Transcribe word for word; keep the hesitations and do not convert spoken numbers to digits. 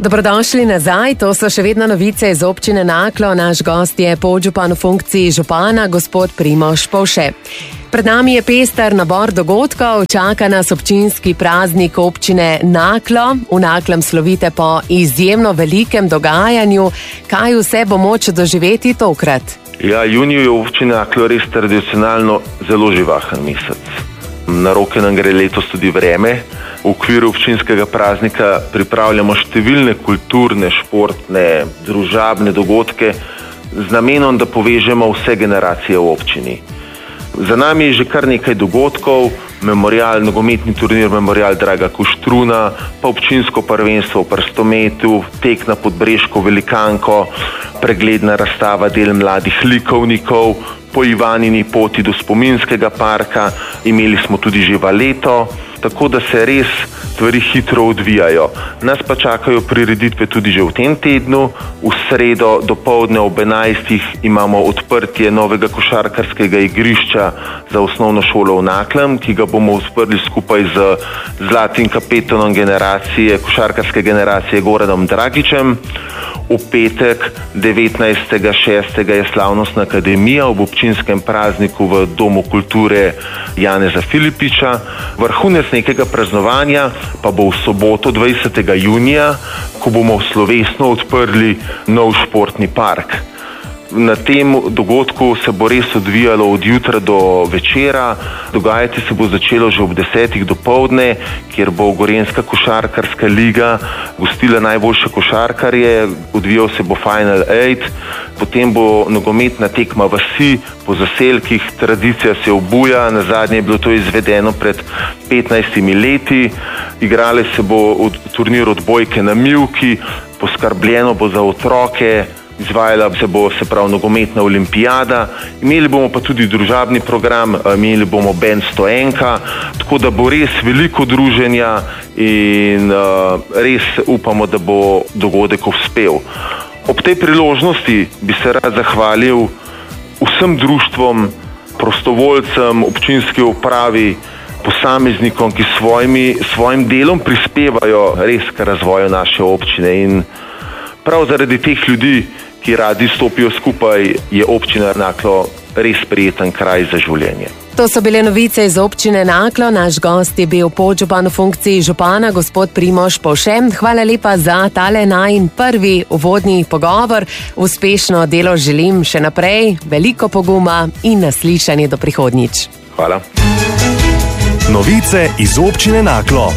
Dobrodošli nazaj, to so še vedno novice iz občine Naklo. Naš gost je podžupan v funkciji župana, gospod Primož Povše. Pred nami je pester nabor dogodkov, čaka nas občinski praznik občine Naklo. V Naklem slovite po izjemno velikem dogajanju. Kaj vse bo moč doživeti tokrat? Ja, junij je v občini Naklo res tradicionalno zelo živahen mesec. Na roke nam gre letos tudi vreme. V okviru občinskega praznika pripravljamo številne kulturne, športne, družabne dogodke z namenom, da povežemo vse generacije v občini. Za nami je že kar nekaj dogodkov, memorial, nogometni turnir Memorial Draga Kuštruna, pa občinsko prvenstvo v prstometu, tek na Podbreško velikanko, pregledna razstava del mladih likovnikov, po Ivanini poti do spominskega parka, imeli smo tudi že valeto, tako da se res stvari hitro odvijajo. Nas pa čakajo prireditve tudi že v tem tednu. V sredo dopoldne ob enajstih imamo odprtje novega košarkarskega igrišča za osnovno šolo v Naklem, ki ga bomo odprli skupaj z zlatim kapetanom generacije, košarkarske generacije Goranom Dragičem. V petek devetnajstega šestega je slavnostna akademija ob občinskem prazniku v Domu kulture Janeza Filipiča. Vrhunec nekega praznovanja pa bo v soboto dvajsetega junija, ko bomo slovesno odprli nov športni park. Na tem dogodku se bo res odvijalo od jutra do večera. Dogajati se bo začelo že ob desetih dopoldne, kjer bo Gorenjska košarkarska liga gostila najboljše košarkarje, odvijal se bo Final Eight, potem bo nogometna tekma vasi po zaselkih, tradicija se obuja, nazadnje je bilo to izvedeno pred petnajstimi leti, igrale se bo od, turnir odbojke na mivki, poskrbljeno bo za otroke, izvajala se bo se prav nogometna olimpijada, imeli bomo pa tudi družabni program, imeli bomo band Stoenka, tako da bo res veliko druženja in uh, res upamo, da bo dogodek uspel. Ob tej priložnosti bi se rad zahvalil vsem društvom, prostovoljcem, občinski upravi, posameznikom, ki svojimi, svojim delom prispevajo res k razvoju naše občine in prav zaradi teh ljudi, ki radi stopijo skupaj, je občina Naklo res prijeten kraj za življenje. To so bile novice iz občine Naklo. Naš gost je bil podžupan v funkciji župana, gospod Primož Povše. Hvala lepa za tale najin prvi uvodni pogovor. Uspešno delo želim še naprej, veliko poguma in naslišanje do prihodnjič. Hvala. Novice iz občine Naklo.